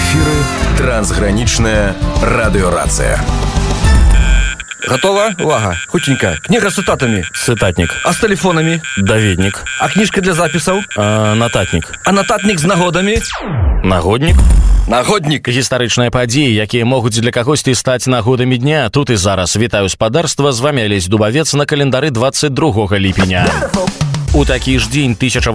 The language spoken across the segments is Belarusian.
эфіры трансгранічная радыёрацыя. Готова? Увага. Хутенько. Книга с цитатами. Цитатник. А с телефонами? Даведник. А книжка для записаў? Нататник. А нататник з нагодамі? Нагодник. Нагодник. Гістарычныя падзеі, якія могуць для кагосьці стаць нагодамі дня. Тут і зараз. Вітаю спадарства, з вами Алесь Дубавец на календары 22 ліпеня. У такі ж дзень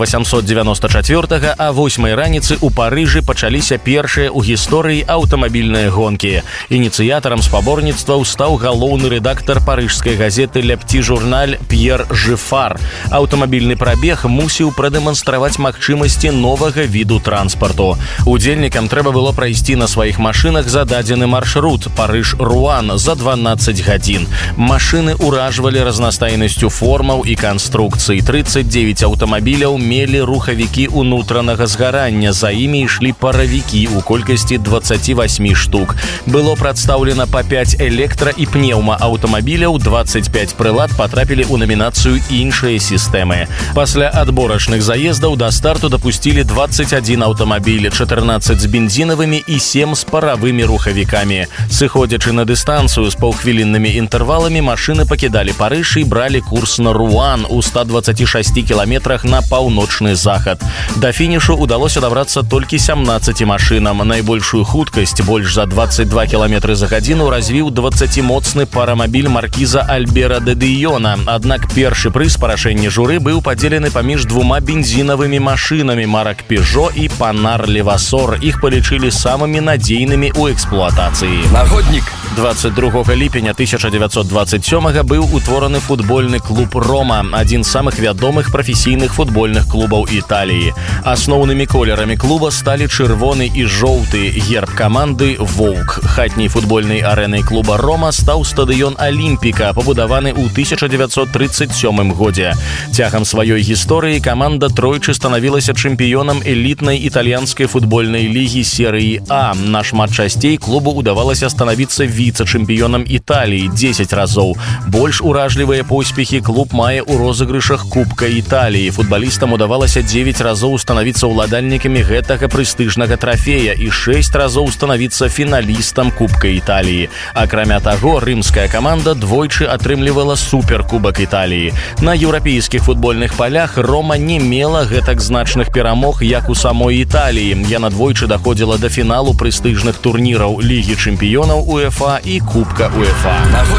1894 а 8 раніцы ў Парыжы пачаліся першыя ў гісторыі аўтамабільныя гонкі. Ініцыятарам спаборніцтваў стаў галоўны рэдактар парыжскай газеты «Le Petit Journal» П'ер Жыфар. Аўтамабільны прабег мусіў прадэманстраваць магчымасці новага віду транспарту. Удзельнікам трэба было прайсці на сваіх машынах зададзены маршрут Парыж-Руан за 12 гадзін. Машыны ўражвалі разнастайнасцю формаў і канструкцый. 39 аўтамабіляў мелі рухавікі ўнутранага згарання, за імі ішлі паравікі ў колькасці 28 штук. Было прадстаўлена па 5 электра- і пнеўмааўтамабіляў, 25 прылад патрапілі ў намінацыю іншыя сістэмы. Пасля адборачных заездаў да старту дапусцілі 21 аўтамабіль, 14 з бензінавымі і 7 з паравымі рухавікамі. Сыходзячы на дыстанцыю з паўхвіліннымі інтэрваламі, машыны пакідалі Парыж і бралі курс на Руан у 126 кіламетрах на паўночны захад. Да фінішу ўдалося дабрацца толькі 17 машынам. Найбольшую хуткасць, больш за 22 км за гадзіну, развіў 20-моцны парамабіль маркіза Альбера де Дыёна. Аднак першы прыз па рашэнні журы быў падзелены паміж двума бензінавымі машынамі марак Peugeot і Panhard Levasseur. Іх палічылі самымі надзейнымі ў эксплуатацыі. Нагодник. 22 ліпеня 1927 быў утвораны футбольны клуб «Рома», адзін з самых вядомых прафесійных футбольных клубаў Італіі. Асноўнымі колерамі клуба сталі чырвоны і жоўты. Герб каманды «Воўк». Хатняй футбольнай арэнай клуба «Рома» стаў стадыён «Алімпіка», пабудаваны ў 1937 годзе. Цягам сваёй гісторыі каманда тройчы станавілася чэмпіёнам элітнай італьянскай футбольнай лігі серыі А. Нашмат часцей клубу ўдавалася станавіцца віцэ-чэмпіёнам Італіі 10 разоў. Больш уражлівыя поспехі клуб мае ў розыгрышах Кубка Італіі. Футбалістам удавалася 9 разоў станавіцца ўладальнікамі гэтага прэстыжнага трафея і 6 разоў станавіцца фіналістам Кубка Італіі. Акрамя таго, рымская каманда двойчы атрымлівала суперкубак Італіі. На еўрапейскіх футбольных палях Рома не мела гэтак значных перамог, як у самой Італіі. Яна двойчы даходзіла да фіналу прэстыжных турніраў Лігі чэмпіёнаў УЕФА і Кубка УЕФА.